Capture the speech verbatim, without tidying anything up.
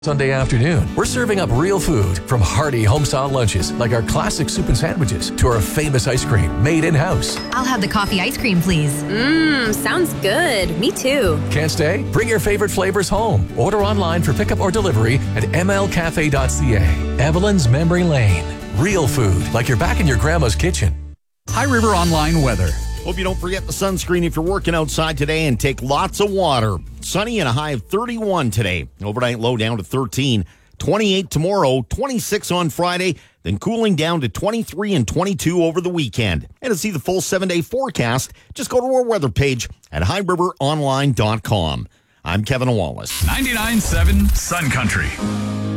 Sunday afternoon, we're serving up real food, from hearty homestyle lunches like our classic soup and sandwiches to our famous ice cream made in-house. I'll have the coffee ice cream, please. Mmm, sounds good. Me too. Can't stay? Bring your favorite flavors home. Order online for pickup or delivery at m l cafe dot c a. Evelyn's Memory Lane. Real food like you're back in your grandma's kitchen. High River Online weather. Hope you don't forget the sunscreen if you're working outside today, and take lots of water. Sunny and a high of thirty-one today. Overnight low down to thirteen. twenty-eight tomorrow, twenty-six on Friday, then cooling down to twenty-three and twenty-two over the weekend. And to see the full seven-day forecast, just go to our weather page at high river online dot com. I'm Kevin Wallace. ninety-nine point seven Sun Country.